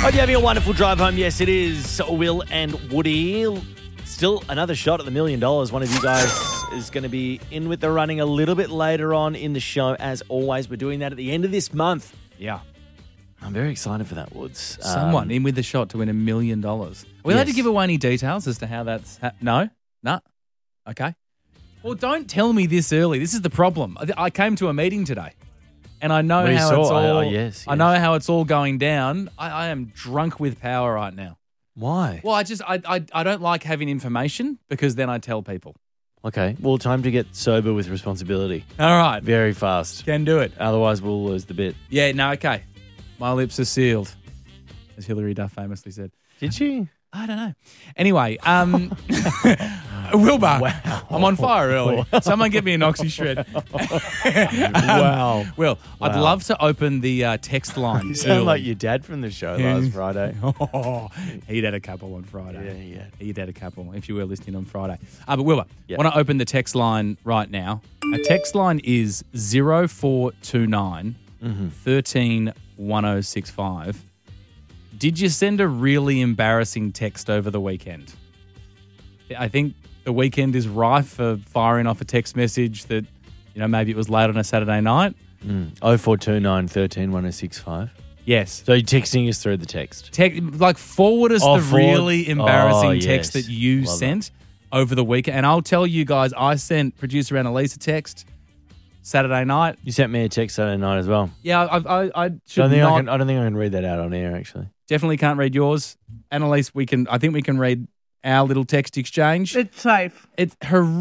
Hope you're having a wonderful drive home. Yes, it is Will and Woody. Still another shot at the $1 million. One of you guys is going to be in with the running a little bit later on in the show. As always, we're doing that at the end of this month. Yeah. I'm very excited for that, Woods. Someone in with the shot to win $1 million. Are we allowed to give away any details as to how that's... No? Okay. Well, don't tell me this early. This is the problem. I came to a meeting today, and I know how it's all... yes. I know how it's all going down. I am drunk with power right now. Why? Well, I don't like having information because then I tell people. Okay. Well, time to get sober with responsibility. All right. Very fast. Can do it. Otherwise, we'll lose the bit. Yeah, no, okay. My lips are sealed, as Hilary Duff famously said. Did she? I don't know. Anyway, Wilbur, Wow. I'm on fire early. Someone get me an oxy shred. Wow. Well, I'd Wow. love to open the text line. You sound like your dad from the show last Friday. He'd had a couple on Friday. Yeah. He'd had a couple, if you were listening on Friday. But Wilbur, Yeah. want to open the text line right now. Our text line is 0429 13 1065. Did you send a really embarrassing text over the weekend? I think the weekend is rife for firing off a text message that, maybe it was late on a Saturday night. 0429 13 1065. Yes. So you're texting us through the text. Forward us the Forward. really embarrassing Yes. text that you Love sent over the weekend. And I'll tell you guys, I sent producer Annalise a text Saturday night. You sent me a text Saturday night as well. Yeah, I should I don't not. think I can read that out on air, actually. Definitely can't read yours. Annalise, I think we can read our little text exchange. It's safe. It's horrific.